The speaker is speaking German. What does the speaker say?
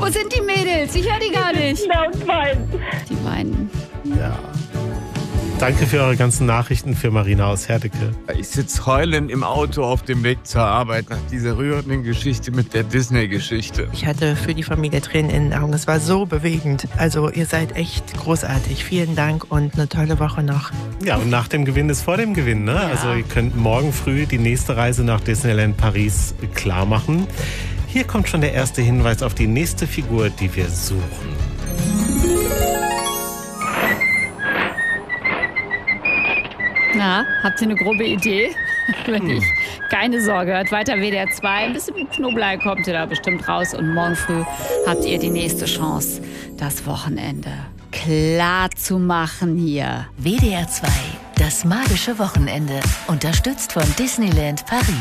Wo sind die Mädels? Ich höre die gar nicht. Und weinen. Die weinen. Ja. Danke für eure ganzen Nachrichten für Marina aus Herdecke. Ich sitze heulend im Auto auf dem Weg zur Arbeit nach dieser rührenden Geschichte mit der Disney-Geschichte. Ich hatte für die Familie Tränen in den Augen. Es war so bewegend. Also ihr seid echt großartig. Vielen Dank und eine tolle Woche noch. Ja, und nach dem Gewinn ist vor dem Gewinn, ne? Ja. Also ihr könnt morgen früh die nächste Reise nach Disneyland Paris klar machen. Hier kommt schon der erste Hinweis auf die nächste Figur, die wir suchen. Na, habt ihr eine grobe Idee? Wenn nicht, keine Sorge, hört weiter WDR 2. Ein bisschen Knoblauch kommt ihr da bestimmt raus. Und morgen früh habt ihr die nächste Chance, das Wochenende klar zu machen hier. WDR 2, das magische Wochenende. Unterstützt von Disneyland Paris.